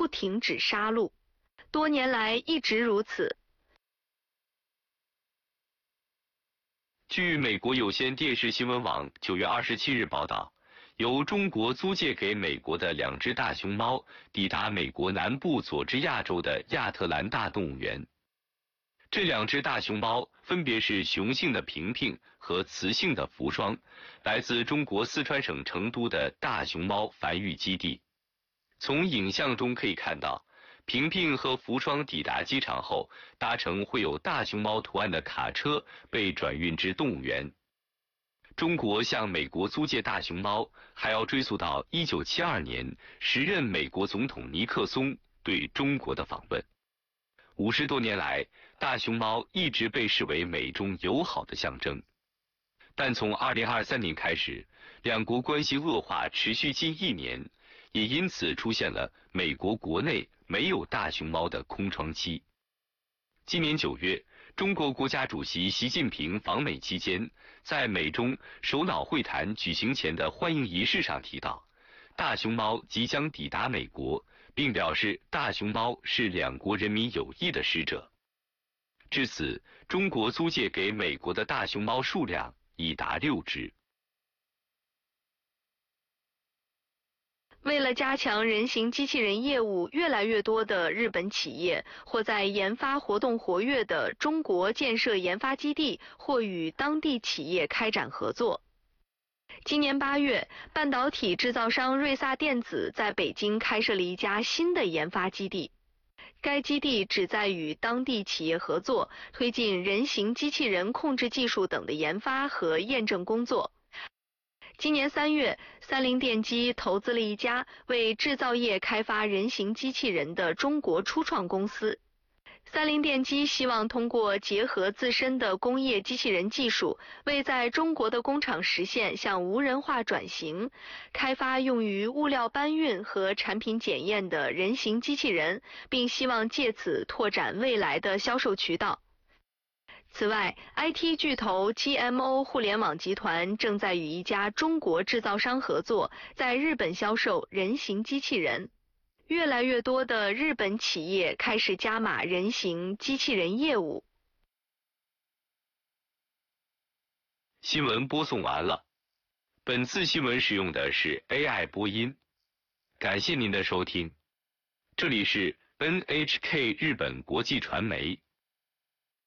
不停止杀戮，多年来一直如此。 据美国有线电视新闻网9月27日报道，由中国租借给美国的2只大熊猫抵达美国南部佐治亚州的亚特兰大动物园。这2只大熊猫分别是雄性的平平和雌性的福双，来自中国四川省成都的大熊猫繁育基地。从影像中可以看到，平平和福双抵达机场后，搭乘绘有大熊猫图案的卡车被转运至动物园。中国向美国租借大熊猫，还要追溯到1972年时任美国总统尼克松对中国的访问。50多年来，大熊猫一直被视为美中友好的象征。但从2023年开始，两国关系恶化持续近1年，也因此出现了美国国内没有大熊猫的空窗期。今年9月，中国国家主席习近平访美期间，在美中首脑会谈举行前的欢迎仪式上提到，大熊猫即将抵达美国，并表示大熊猫是两国人民友谊的使者。至此，中国租借给美国的大熊猫数量已达6只。 为了加强人形机器人业务，越来越多的日本企业或在研发活动活跃的中国建设研发基地，或与当地企业开展合作。今年8月，半导体制造商瑞萨电子在北京开设了一家新的研发基地。该基地旨在与当地企业合作，推进人形机器人控制技术等的研发和验证工作。今年3月，三菱电机投资了一家为制造业开发人形机器人的中国初创公司。三菱电机希望通过结合自身的工业机器人技术，为在中国的工厂实现向无人化转型，开发用于物料搬运和产品检验的人形机器人，并希望借此拓展未来的销售渠道。此外 ，IT 巨头 GMO 互联网集团正在与一家中国制造商合作，在日本销售人形机器人。越来越多的日本企业开始加码人形机器人业务。 新闻播送完了。本次新闻使用的是 AI 播音。感谢您的收听。这里是 NHK 日本国际传媒。